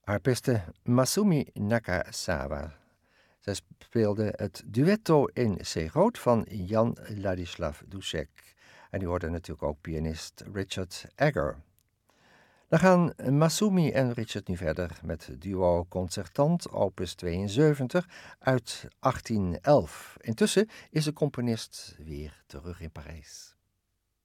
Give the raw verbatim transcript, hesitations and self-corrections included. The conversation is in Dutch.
Harpiste Masumi Nakasawa. Zij speelde het duetto in C groot van Jan Ladislav Dušek. En u hoorde natuurlijk ook pianist Richard Egger. Dan gaan Masumi en Richard nu verder met het duo Concertant opus tweeënzeventig uit achttien elf. Intussen is de componist weer terug in Parijs.